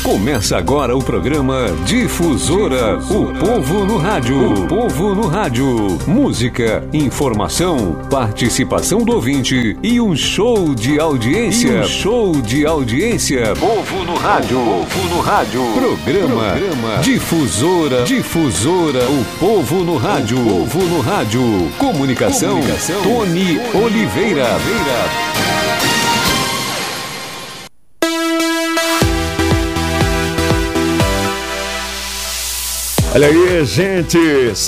Começa agora o programa Difusora, o povo no rádio. O povo no rádio. Música, informação, participação do ouvinte e um show de audiência. Povo no rádio. Povo no rádio. Programa Difusora. Difusora, o povo no rádio. O povo no rádio. Comunicação. Tony Oliveira. Olha aí, gente,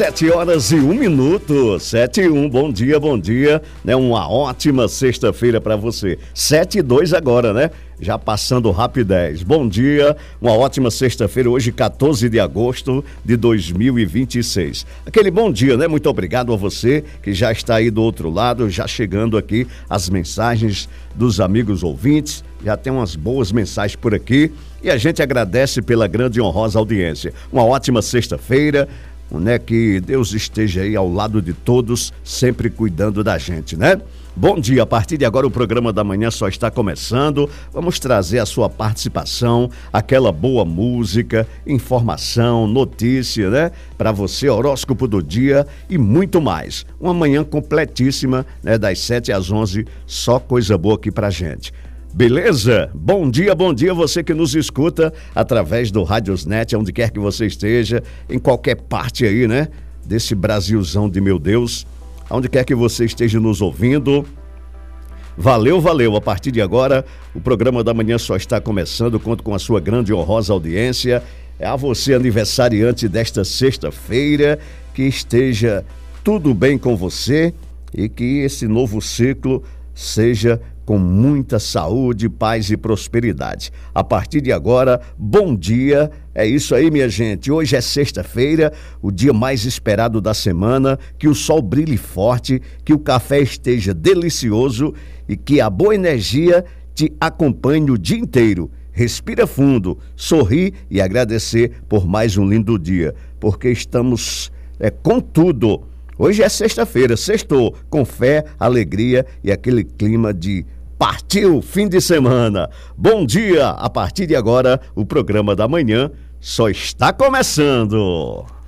7h01, 7h01, bom dia, né? Uma ótima sexta-feira para você, 7h02 agora, né? Já passando rapidez. Bom dia, uma ótima sexta-feira, hoje 14 de agosto de 2026. Aquele bom dia, né? Muito obrigado a você que já está aí do outro lado, já chegando aqui as mensagens dos amigos ouvintes. Já tem umas boas mensagens por aqui e a gente agradece pela grande e honrosa audiência. Uma ótima sexta-feira, né? Que Deus esteja aí ao lado de todos, sempre cuidando da gente, né? Bom dia, a partir de agora o programa da manhã só está começando. Vamos trazer a sua participação, aquela boa música, informação, notícia, né? Para você, horóscopo do dia e muito mais. Uma manhã completíssima, né? Das 7 às 11, só coisa boa aqui pra gente. Beleza? Bom dia você que nos escuta através do Radiosnet, onde quer que você esteja, em qualquer parte aí, né? Desse Brasilzão de meu Deus, onde quer que você esteja nos ouvindo. Valeu. A partir de agora, o programa da manhã só está começando. Conto com a sua grande e honrosa audiência. É a você, aniversariante desta sexta-feira, que esteja tudo bem com você e que esse novo ciclo seja com muita saúde, paz e prosperidade. A partir de agora, bom dia. É isso aí, minha gente. Hoje é sexta-feira, o dia mais esperado da semana. Que o sol brilhe forte, que o café esteja delicioso e que a boa energia te acompanhe o dia inteiro. Respira fundo, sorri e agradecer por mais um lindo dia, porque estamos com tudo. Hoje é sexta-feira, sextou, com fé, alegria e aquele clima de partiu fim de semana. Bom dia, a partir de agora, o programa da manhã só está começando.